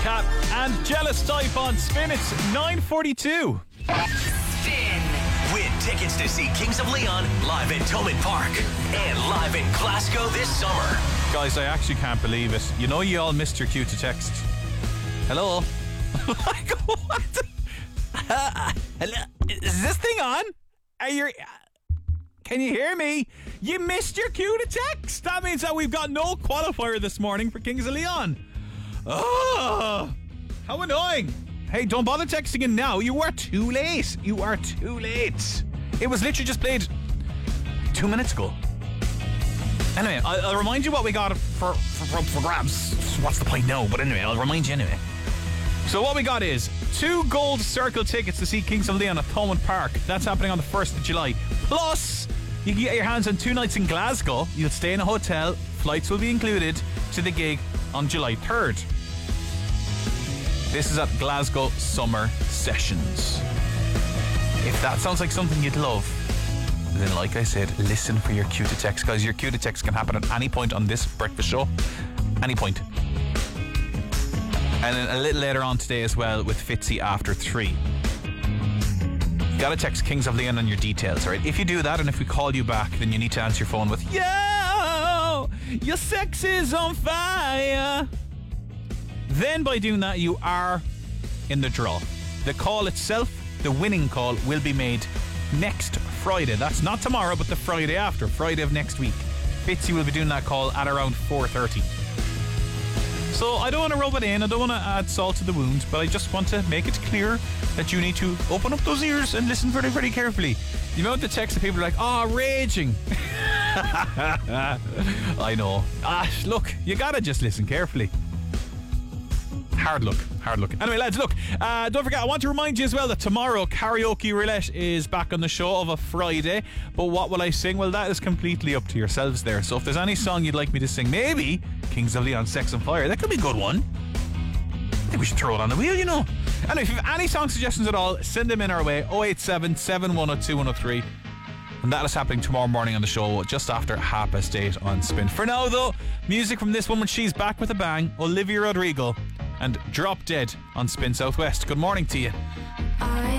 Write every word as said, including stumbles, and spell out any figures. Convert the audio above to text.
Cat and Jealous Type on Spin. It's nine forty-two. Spin. Win tickets to see Kings of Leon live at Thomond Park and live in Glasgow this summer. Guys, I actually can't believe it. You know you all missed your cue to text. Hello? Like, what? Uh, hello? Is this thing on? Are you... Can you hear me? You missed your cue to text. That means that we've got no qualifier this morning for Kings of Leon. Oh, how annoying. Hey, don't bother texting in now. You are too late. You are too late. It was literally just played two minutes ago. Anyway, I'll, I'll remind you what we got for, for, for grabs. What's the point now? But anyway, I'll remind you anyway. So what we got is two gold circle tickets to see Kings of Leon at Thomond Park. That's happening on the first of July. Plus, you can get your hands on two nights in Glasgow. You'll stay in a hotel. Flights will be included to the gig on July third. This is at Glasgow Summer Sessions. If that sounds like something you'd love, then like I said, listen for your cue to text, guys. Your cue to text can happen at any point on this breakfast show. Any point. And then a little later on today as well with Fitzy after three. Gotta text Kings of Leon on your details, alright? If you do that and if we call you back, then you need to answer your phone with Yo, your sex is on fire. Then by doing that, you are in the draw. The call itself, the winning call, will be made next Friday. That's not tomorrow, but the Friday after, Friday of next week. Fitzy will be doing that call at around four thirty. So I don't want to rub it in, I don't want to add salt to the wound, but I just want to make it clear that you need to open up those ears and listen very, very carefully. The amount of text that people are like, oh, raging. I know. Ah, look, you gotta just listen carefully. Hard look, hard look. Anyway, lads, look, uh, don't forget, I want to remind you as well that tomorrow Karaoke Roulette is back on the show of a Friday. But what will I sing? Well, that is completely up to yourselves there. So if there's any song you'd like me to sing, maybe Kings of Leon, Sex and Fire, that could be a good one. I think we should throw it on the wheel, you know. Anyway, if you have any song suggestions at all, send them in our way. oh eight seven, seven one oh two, one oh three. And that is happening tomorrow morning on the show just after half past eight on Spin. For now, though, music from this woman. She's back with a bang. Olivia Rodrigo and Drop Dead on Spin Southwest. Good morning to you. I